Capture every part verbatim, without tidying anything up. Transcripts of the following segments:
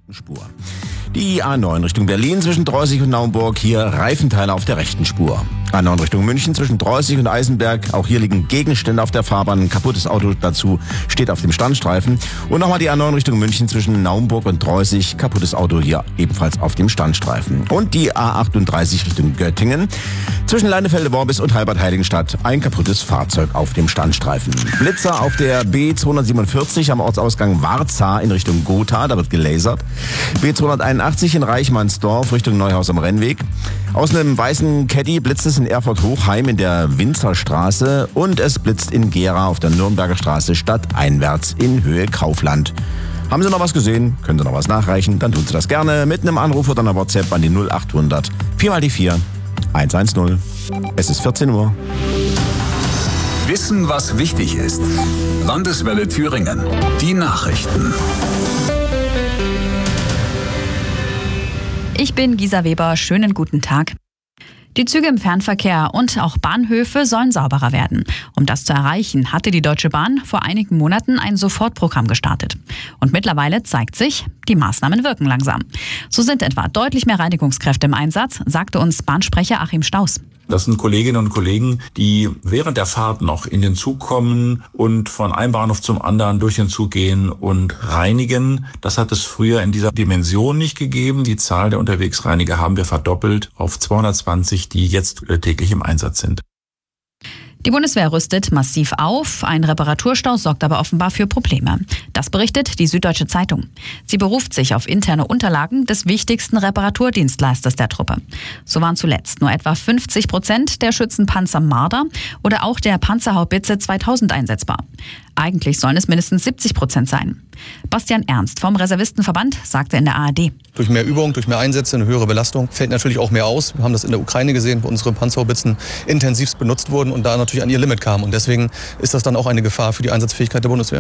Spur. Die A neun Richtung Berlin zwischen Droßig und Naumburg, hier Reifenteile auf der rechten Spur. A neun Richtung München zwischen Droßig und Eisenberg, auch hier liegen Gegenstände auf der Fahrbahn, ein kaputtes Auto dazu steht auf dem Standstreifen. Und nochmal die A neun Richtung München zwischen Naumburg und Droßig, kaputtes Auto hier ebenfalls auf dem Standstreifen. Und die A achtunddreißig Richtung Göttingen zwischen Leinefelde-Worbis und Halbert-Heiligenstadt, ein kaputtes Fahrzeug auf dem Standstreifen. Blitzer auf der B zweihundertsiebenundvierzig am Ortsausgang Warza in Richtung Gotha, da wird gelasert. B zweihunderteinundachtzig in Reichmannsdorf Richtung Neuhaus am Rennweg. Aus einem weißen Caddy blitzt es in Erfurt-Hochheim in der Winzerstraße und es blitzt in Gera auf der Nürnberger Straße stadteinwärts in Höhe Kaufland. Haben Sie noch was gesehen? Können Sie noch was nachreichen? Dann tun Sie das gerne mit einem Anruf oder einer WhatsApp an die null achthundert vier mal die vier hundertzehn. Es ist vierzehn Uhr. Wissen, was wichtig ist. Landeswelle Thüringen. Die Nachrichten. Ich bin Gisa Weber, schönen guten Tag. Die Züge im Fernverkehr und auch Bahnhöfe sollen sauberer werden. Um das zu erreichen, hatte die Deutsche Bahn vor einigen Monaten ein Sofortprogramm gestartet. Und mittlerweile zeigt sich, die Maßnahmen wirken langsam. So sind etwa deutlich mehr Reinigungskräfte im Einsatz, sagte uns Bahnsprecher Achim Staus. Das sind Kolleginnen und Kollegen, die während der Fahrt noch in den Zug kommen und von einem Bahnhof zum anderen durch den Zug gehen und reinigen. Das hat es früher in dieser Dimension nicht gegeben. Die Zahl der Unterwegsreiniger haben wir verdoppelt auf zweihundertzwanzig, die jetzt täglich im Einsatz sind. Die Bundeswehr rüstet massiv auf, ein Reparaturstau sorgt aber offenbar für Probleme. Das berichtet die Süddeutsche Zeitung. Sie beruft sich auf interne Unterlagen des wichtigsten Reparaturdienstleisters der Truppe. So waren zuletzt nur etwa fünfzig Prozent der Schützenpanzer Marder oder auch der Panzerhaubitze zweitausend einsetzbar. Eigentlich sollen es mindestens siebzig Prozent sein. Bastian Ernst vom Reservistenverband sagte in der A R D. Durch mehr Übung, durch mehr Einsätze, eine höhere Belastung fällt natürlich auch mehr aus. Wir haben das in der Ukraine gesehen, wo unsere Panzerhaubitzen intensivst benutzt wurden und da natürlich an ihr Limit kamen. Und deswegen ist das dann auch eine Gefahr für die Einsatzfähigkeit der Bundeswehr.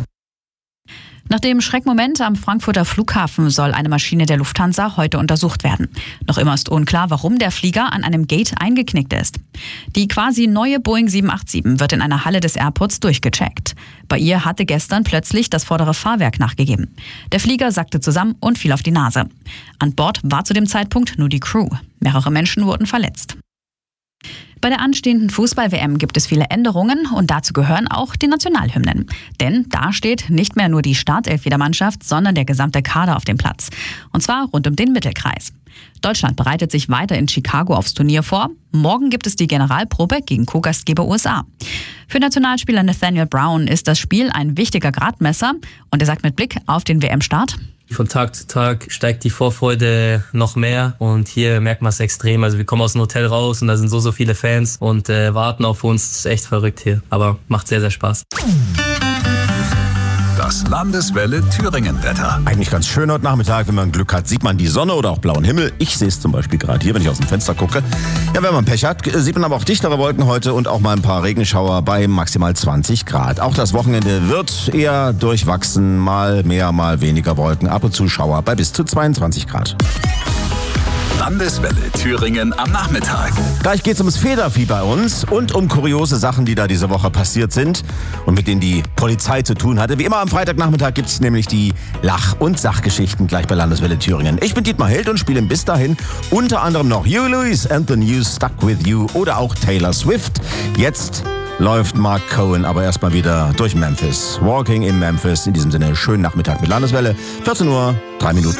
Nach dem Schreckmoment am Frankfurter Flughafen soll eine Maschine der Lufthansa heute untersucht werden. Noch immer ist unklar, warum der Flieger an einem Gate eingeknickt ist. Die quasi neue Boeing sieben acht sieben wird in einer Halle des Airports durchgecheckt. Bei ihr hatte gestern plötzlich das vordere Fahrwerk nachgegeben. Der Flieger sackte zusammen und fiel auf die Nase. An Bord war zu dem Zeitpunkt nur die Crew. Mehrere Menschen wurden verletzt. Bei der anstehenden Fußball-W M gibt es viele Änderungen und dazu gehören auch die Nationalhymnen. Denn da steht nicht mehr nur die Startelf jeder Mannschaft, sondern der gesamte Kader auf dem Platz. Und zwar rund um den Mittelkreis. Deutschland bereitet sich weiter in Chicago aufs Turnier vor. Morgen gibt es die Generalprobe gegen Co-Gastgeber U S A. Für Nationalspieler Nathaniel Brown ist das Spiel ein wichtiger Gradmesser und er sagt mit Blick auf den W M-Start: Von Tag zu Tag steigt die Vorfreude noch mehr und hier merkt man es extrem. Also wir kommen aus dem Hotel raus und da sind so, so viele Fans und äh, warten auf uns. Das ist echt verrückt hier, aber macht sehr, sehr Spaß. Das Landeswelle Thüringen-Wetter. Eigentlich ganz schön heute Nachmittag, wenn man Glück hat, sieht man die Sonne oder auch blauen Himmel. Ich sehe es zum Beispiel gerade hier, wenn ich aus dem Fenster gucke. Ja, wenn man Pech hat, sieht man aber auch dichtere Wolken heute und auch mal ein paar Regenschauer bei maximal zwanzig Grad. Auch das Wochenende wird eher durchwachsen, mal mehr, mal weniger Wolken, ab und zu Schauer bei bis zu zweiundzwanzig Grad. Landeswelle Thüringen am Nachmittag. Gleich geht's ums Federvieh bei uns und um kuriose Sachen, die da diese Woche passiert sind und mit denen die Polizei zu tun hatte. Wie immer am Freitagnachmittag gibt's nämlich die Lach- und Sachgeschichten gleich bei Landeswelle Thüringen. Ich bin Dietmar Held und spiele bis dahin unter anderem noch Huey Lewis and the News, Stuck With You oder auch Taylor Swift. Jetzt läuft Mark Cohen aber erstmal wieder durch Memphis. Walking in Memphis. In diesem Sinne, schönen Nachmittag mit Landeswelle. vierzehn Uhr, drei Minuten.